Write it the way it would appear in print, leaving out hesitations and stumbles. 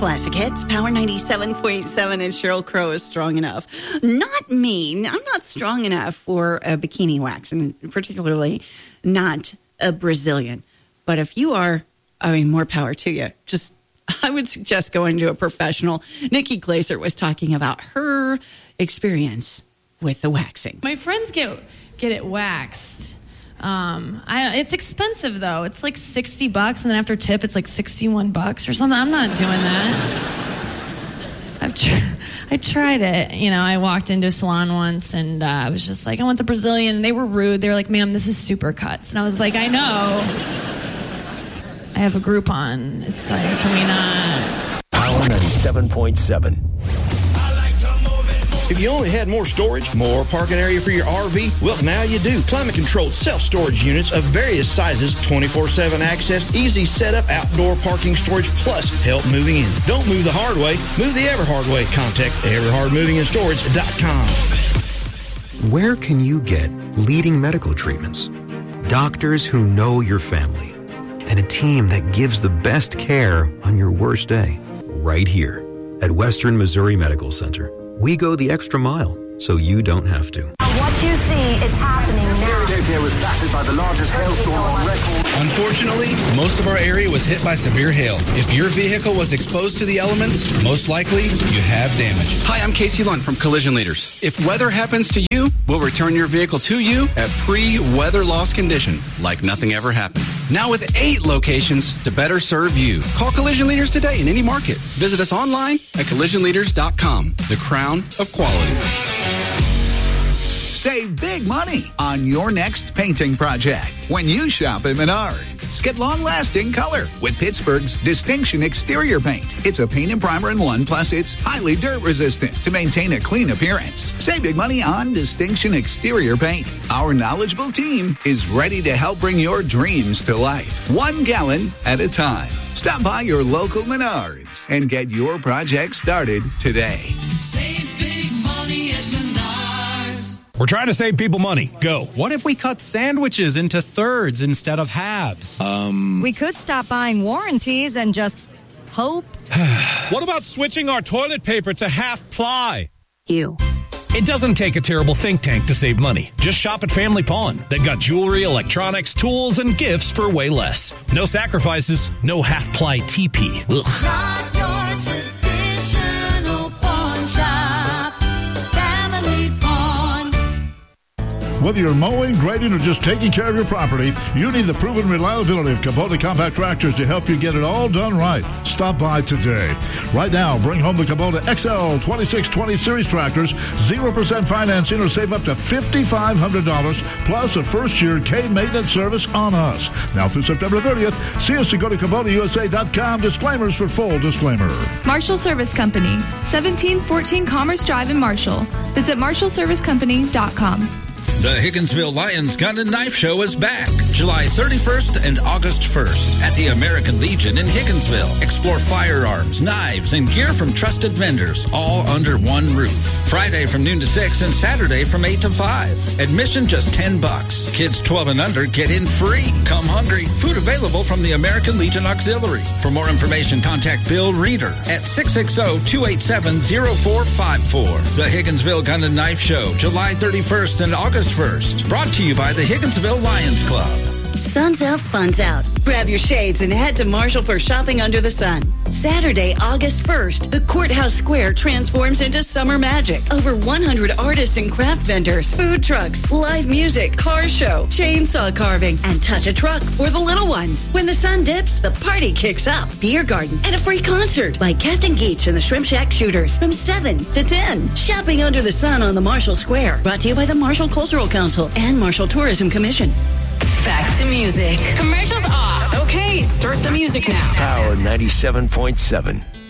Classic Hits, Power 97.7, and Sheryl Crow is strong enough. Not me. I'm not strong enough for a bikini wax, and particularly not a Brazilian. But if you are, more power to you. I would suggest going to a professional. Nikki Glaser was talking about her experience with the waxing. My friends get it waxed. It's expensive though. It's like $60, and then after tip, it's like $61 or something. I'm not doing that. I tried it. I walked into a salon once, and I was just like, I want the Brazilian. And they were rude. They were like, ma'am, this is Supercuts. And I was like, I know. I have a Groupon. It's like, can we not? Power 97.7. If you only had more storage, more parking area for your RV, well, now you do. Climate-controlled self-storage units of various sizes, 24/7 access, easy setup, outdoor parking storage, plus help moving in. Don't move the hard way. Move the Everhard way. Contact everhardmovingandStorage.com. Where can you get leading medical treatments, doctors who know your family, and a team that gives the best care on your worst day? Right here at Western Missouri Medical Center. We go the extra mile so you don't have to. What you see is happening now. Philadelphia was battered by the largest hailstorm on record. Unfortunately, most of our area was hit by severe hail. If your vehicle was exposed to the elements, most likely you have damage. Hi, I'm Casey Lund from Collision Leaders. If weather happens to you, we'll return your vehicle to you at pre-weather loss condition, like nothing ever happened. Now with 8 locations to better serve you. Call Collision Leaders today in any market. Visit us online at collisionleaders.com. The crown of quality. Save big money on your next painting project when you shop at Menards. Get long-lasting color with Pittsburgh's Distinction Exterior Paint. It's a paint and primer in one, plus it's highly dirt-resistant to maintain a clean appearance. Save big money on Distinction Exterior Paint. Our knowledgeable team is ready to help bring your dreams to life, 1 gallon at a time. Stop by your local Menards and get your project started today. Save big money at Menards. We're trying to save people money. Go. What if we cut sandwiches into thirds instead of halves? We could stop buying warranties and just hope. What about switching our toilet paper to half ply? You. It doesn't take a terrible think tank to save money. Just shop at Family Pawn. They've got jewelry, electronics, tools, and gifts for way less. No sacrifices, no half-ply TP. Ugh. Shop your traditional pawn shop. Family Pawn. Whether you're mowing, grading, or just taking care of your property, you need the proven reliability of Kubota Compact Tractors to help you get it all done right. Stop by today. Right now, bring home the Kubota XL 2620 Series tractors, 0% financing, or save up to $5,500, plus a first-year K-maintenance service on us. Now through September 30th, see us to go to KubotaUSA.com. Disclaimers for full disclaimer. Marshall Service Company, 1714 Commerce Drive in Marshall. Visit MarshallServiceCompany.com. The Higginsville Lions Gun and Knife Show is back July 31st and August 1st at the American Legion in Higginsville. Explore firearms, knives, and gear from trusted vendors, all under one roof. Friday from noon to 6 and Saturday from 8 to 5. Admission just $10. Kids 12 and under get in free. Come hungry. Food available from the American Legion Auxiliary. For more information, contact Bill Reeder at 660-287-0454. The Higginsville Gun and Knife Show, July 31st and August 1st. Brought to you by the Higginsville Lions Club. Sun's out, fun's out. Grab your shades and head to Marshall for shopping under the sun. Saturday, August 1st, the Courthouse Square transforms into summer magic. Over 100 artists and craft vendors, food trucks, live music, car show, chainsaw carving, and touch a truck for the little ones. When the sun dips, the party kicks up. Beer garden and a free concert by Captain Geach and the Shrimp Shack Shooters from 7 to 10. Shopping under the sun on the Marshall Square. Brought to you by the Marshall Cultural Council and Marshall Tourism Commission. Back to music. Commercials off. Okay, start the music now. Power 97.7.